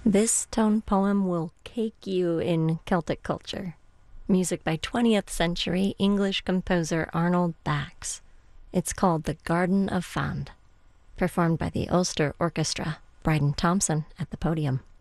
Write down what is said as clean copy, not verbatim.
This tone poem will cake you in Celtic culture. Music by 20th century English composer Arnold Bax. It's called The Garden of Fand, performed by the Ulster Orchestra, Bryden Thompson at the podium.